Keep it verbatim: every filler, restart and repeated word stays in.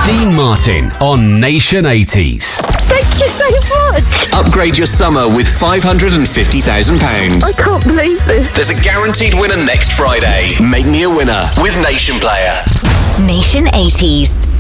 Dean Martin on Nation eighties. Thank you so much. Upgrade your summer with five hundred fifty thousand pounds. I can't believe this. There's a guaranteed winner next Friday. Make me a winner with Nation Player. Nation eighties.